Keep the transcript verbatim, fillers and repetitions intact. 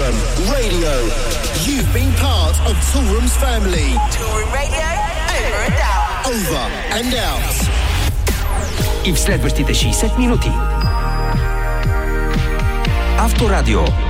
Toolroom Radio. You've been part of Toolroom's family. Toolroom Radio, over and out. Over and out. И в следващите шейсет минути Авторадио